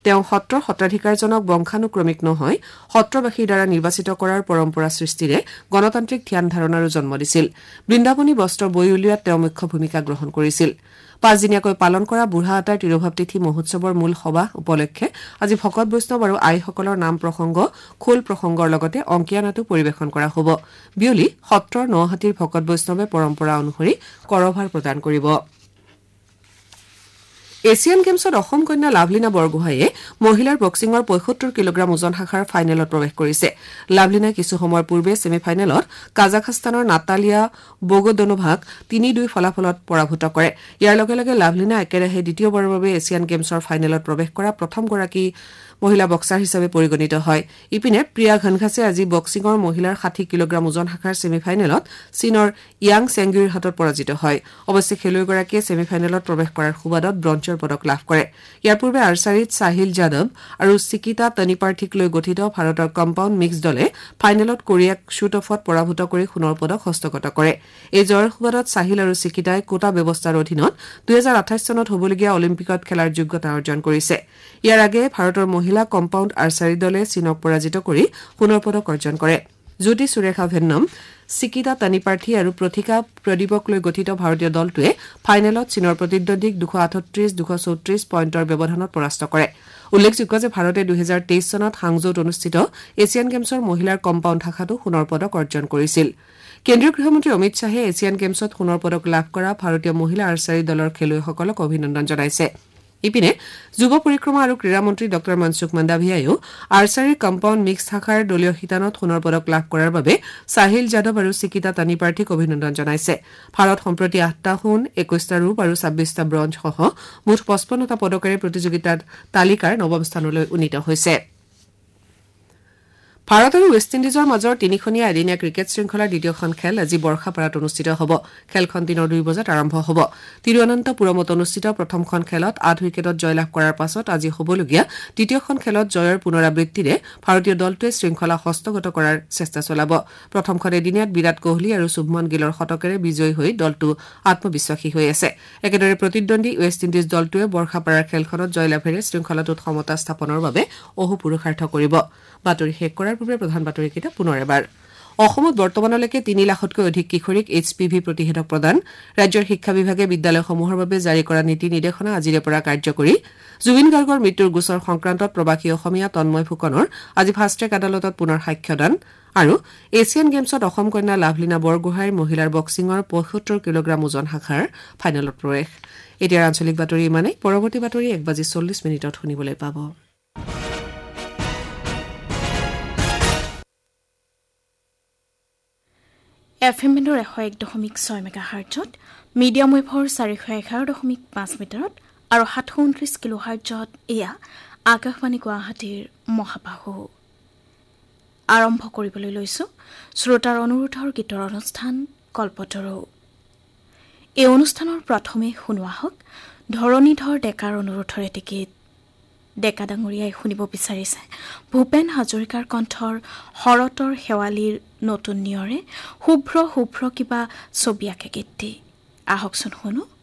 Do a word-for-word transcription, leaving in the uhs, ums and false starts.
তেওঁ সত্ৰৰ সত্ৰাধিকাৰজনক বংশানুক্ৰমিক নহয় সত্ৰবাসীৰ দ্বাৰা নিৰ্বাচিত কৰাৰ পৰম্পৰা সৃষ্টিৰে গণতান্ত্ৰিক ধ্যান ধাৰণাৰো জন্ম দিছিল বৃন্দাবনী বস্ত্ৰ বৈ উলিওৱাত তেওঁ মুখ্য ভূমিকা গ্ৰহণ কৰিছিল পাঁচদিনীয়াকৈ পালন কৰা বুঢ়া আটাৰ তিৰোভাৱ তিথি মহোৎসৱৰ মূল সভা উপলক্ষে আজি ভকত বৈষ্ণৱ আৰু আইসকলৰ নাম প্ৰসংগ খোল প্ৰসংগৰ লগতে অংকীয়ানাটো পৰিৱেশন কৰা হ'ব বিয়লি সত্ৰৰ নহাটীৰ ভকত বৈষ্ণৱে পৰম্পৰা অনুসৰি কৰভাৰ প্ৰদান কৰিব এছিয়ান গেমছত অসম কন্যা লাভলীনা বৰগোহাঁইয়ে মহিলাৰ বক্সিঙৰ পঁয়সত্তৰ কিলোগ্ৰাম ওজন শাখাৰ ফাইনেলত প্ৰৱেশ কৰিছে লাভলীনাই কিছু সময়ৰ পূৰ্বে ছেমি ফাইনেলত কাজাখস্তানৰ নাটালিয়া বগোদনোভাক তিনি দুই ফলাফলত পৰাভূত কৰে ইয়াৰ লগে লগে লাভলীনা একেৰাহে দ্বিতীয়বাৰৰ বাবে এছিয়ান গেমছৰ ফাইনেলত প্ৰৱেশ কৰা প্ৰথমগৰাকী মহিলা বক্সাৰ হিচাপে পৰিগণিত হয় ইপিনে প্ৰিয়া ঘনঘাছে আজি বক্সিঙৰ মহিলাৰ ষাঠি কিলোগ্ৰাম ওজন শাখাৰ ছেমি ফাইনেলত চীনৰ ইয়াং চেংগুইৰ হাতত পৰাজিত হয় অৱশ্যে খেলুৱৈগৰাকীয়ে ছেমি ফাইনেলত প্ৰৱেশ কৰাৰ সুবাদত ব্ৰঞ্জৰ পদক লাভ কৰে ইয়াৰ পূৰ্বে আৰ্চাৰীত সাহিল যাদৱ আৰু সিকিতা তনিপাৰ্থীক লৈ গঠিত ভাৰতৰ কম্পাউণ্ড মিক্স দলে ফাইনেলত কোৰিয়াক শ্বুট অফত পৰাভূত কৰি সোণৰ পদক হস্তগত কৰে এই জয়ৰ সুবাদত সাহিল আৰু সিকিতাই কোটা ব্যৱস্থাৰ অধীনত দুই হাজাৰ আঠাইছ চনত হ'বলগীয়া অলিম্পিকত খেলাৰ যোগ্যতা অৰ্জন কৰিছে ইয়াৰ আগেয়ে ভাৰতৰ মহিলা কম্পাউণ্ড আৰ্চাৰী দলে চীনক পৰাজিত কৰি সোণৰ পদক অৰ্জন কৰে জ্যোতি সুৰেখা ভেন্নম সিকিতা তনিপাৰ্থী আৰু প্ৰথিকা প্ৰদীপক লৈ গঠিত ভাৰতীয় দলটোৱে ফাইনেলত চীনৰ প্ৰতিদ্বন্দ্বীক দুশ আঠত্ৰিশ দুশ চৌত্ৰিশ পইণ্টৰ ব্যৱধানত পৰাস্ত কৰে উল্লেখযোগ্য যে ভাৰতে দুই হাজাৰ তেইছ চনত হাংজৌত অনুষ্ঠিত এছিয়ান গেমছৰ মহিলাৰ কম্পাউণ্ড শাখাতো সোণৰ পদক অৰ্জন কৰিছিল কেন্দ্ৰীয় গৃহমন্ত্ৰী অমিত শ্বাহে এছিয়ান গেমছত সোণৰ পদক লাভ কৰা ভাৰতীয় মহিলা আৰ্চাৰী দলৰ খেলুৱৈসকলক অভিনন্দন জনাইছে ইপিনে যুৱ পৰিক্ৰমা আৰু ক্ৰীড়া মন্ত্ৰী ডক্টৰ মনসুখ মাণ্ডাভিয়ায়ো আৰ্চাৰীৰ কম্পাউণ্ড মিক্স শাখাৰ দলীয় শিতানত সোণৰ পদক লাভ কৰাৰ বাবে সাহিল যাদৱ আৰু সিকিতা তনিপাৰ্থীক অভিনন্দন জনাইছে ভাৰত সম্প্ৰতি আঠটা সোণ একৈশটা ৰূপ আৰু ছাব্বিশটা ব্ৰঞ্জসহ মুঠ পঁচপন্নটা পদকেৰে প্ৰতিযোগিতাৰ তালিকাৰ নৱম স্থানলৈ উন্নীত হৈছে ভাৰত আৰু ৱেষ্ট ইণ্ডিজৰ মাজৰ তিনিখনীয়া এদিনীয়া ক্ৰিকেট শৃংখলাৰ দ্বিতীয়খন খেল আজি বৰ্ষাপাৰাত অনুষ্ঠিত হ'ব খেলখন দিনৰ দুই বজাত আৰম্ভ হ'ব তিৰুৱনন্তপুৰমত অনুষ্ঠিত প্ৰথমখন খেলত আঠ উইকেটত জয়লাভ কৰাৰ পাছত আজি হ'বলগীয়া দ্বিতীয়খন খেলত জয়ৰ পুনৰাবৃত্তিৰে ভাৰতীয় দলটোৱে শৃংখলা হস্তগত কৰাৰ চেষ্টা চলাব প্ৰথমখন এদিনীয়াত বিৰাট কোহলি আৰু শুভমন গিলৰ শতকেৰে বিজয়ী হৈ দলটো আত্মবিশ্বাসী হৈ আছে একেদৰে প্ৰতিদ্বন্দ্বী ৱেষ্ট ইণ্ডিজ দলটোৱে বৰ্ষাপাৰাৰ খেলখনত জয়লাভেৰে শৃংখলাটোত সমতা স্থাপনৰ বাবে অহোপুৰুষাৰ্থ কৰিব বাতৰি শেষ কৰাৰ পূৰ্বে প্ৰধান বাতৰিকেইটা পুনৰ এবাৰ অসমত বৰ্তমানলৈকে তিনি লাখতকৈ অধিক কিশোৰীক এইচ পি ভি প্ৰতিষেধক প্ৰদান ৰাজ্যৰ শিক্ষা বিভাগে বিদ্যালয়সমূহৰ বাবে জাৰি কৰা নীতি নিৰ্দেশনা আজিৰে পৰা কাৰ্যকৰী জুবিন গাৰ্গৰ মৃত্যুৰ গোচৰ সংক্ৰান্তত প্ৰবাসী অসমীয়া তন্ময় ফুকনৰ আজি ফাষ্টট্ৰেক আদালতত পুনৰ সাক্ষ্যদান আৰু এছিয়ান গেমছত অসম কন্যা লাভলীনা বৰগোহাঁইৰ মহিলাৰ বক্সিঙৰ পঁয়সত্তৰ কিলোগ্ৰাম ওজন শাখাৰ ফাইনেলত প্ৰৱেশ এতিয়া আঞ্চলিক বাতৰি ইমানেই পৰৱৰ্তী বাতৰি এক বাজি চল্লিছ মিনিটত শুনিবলৈ পাব এফ এম বেণ্ডৰ এশ এক দশমিক ছয় মেগা হাৰ্টজত মিডিয়াম ৱেভৰ চাৰিশ এঘাৰ দশমিক পাঁচ মিটাৰত আৰু সাতশ ঊনত্ৰিছ কিলো হাৰ্টজত এয়া আকাশবাণী গুৱাহাটীৰ মহাবাহু আৰম্ভ কৰিবলৈ লৈছোঁ শ্ৰোতাৰ অনুৰোধৰ গীতৰ অনুষ্ঠান কল্পতৰু এই অনুষ্ঠানৰ প্ৰথমে শুনোৱা হওক ধৰণীধৰ ডেকাৰ অনুৰোধৰ এটি গীত ডেকা ডাঙৰীয়াই শুনিব বিচাৰিছে ভূপেন হাজৰিকাৰ কণ্ঠৰ শৰতৰ শেৱালিৰ নতুন নিয়ৰে শুভ্ৰ শুভ্ৰ কিবা ছবি আঁকে গীতটি আহকচোন শুনো